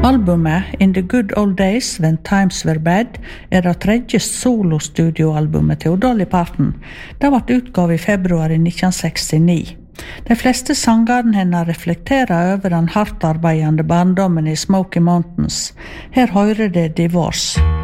Albumet In the Good Old Days When Times Were Bad det tredje solostudioalbumet til Dolly Parton. Det ble utgavet i februar i 1969. De fleste sangerne hennes reflekterer over den hardt arbeidende barndommen i Smoky Mountains. Her hører det Divorce.